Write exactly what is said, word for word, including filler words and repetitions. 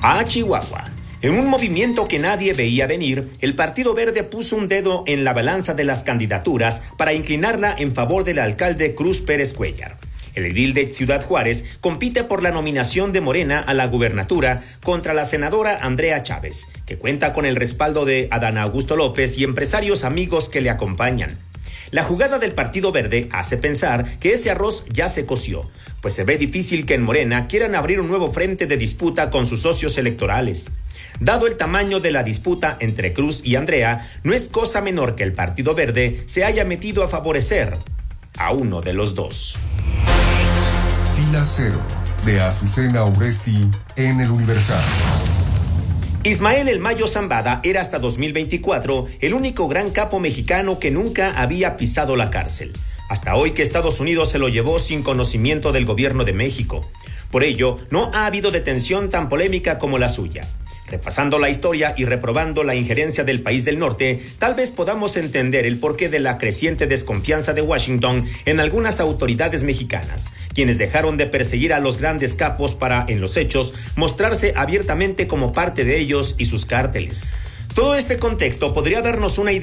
A Chihuahua. En un movimiento que nadie veía venir, el Partido Verde puso un dedo en la balanza de las candidaturas para inclinarla en favor del alcalde Cruz Pérez Cuéllar. El edil de Ciudad Juárez compite por la nominación de Morena a la gubernatura contra la senadora Andrea Chávez, que cuenta con el respaldo de Adán Augusto López y empresarios amigos que le acompañan. La jugada del Partido Verde hace pensar que ese arroz ya se coció, pues se ve difícil que en Morena quieran abrir un nuevo frente de disputa con sus socios electorales. Dado el tamaño de la disputa entre Cruz y Andrea, no es cosa menor que el Partido Verde se haya metido a favorecer a uno de los dos. Fila Cero, de Azucena Uresti, en El Universal. Ismael El Mayo Zambada era hasta dos mil veinticuatro el único gran capo mexicano que nunca había pisado la cárcel. Hasta hoy que Estados Unidos se lo llevó sin conocimiento del gobierno de México. Por ello, no ha habido detención tan polémica como la suya. Repasando la historia y reprobando la injerencia del país del norte, tal vez podamos entender el porqué de la creciente desconfianza de Washington en algunas autoridades mexicanas, quienes dejaron de perseguir a los grandes capos para, en los hechos, mostrarse abiertamente como parte de ellos y sus cárteles. Todo este contexto podría darnos una idea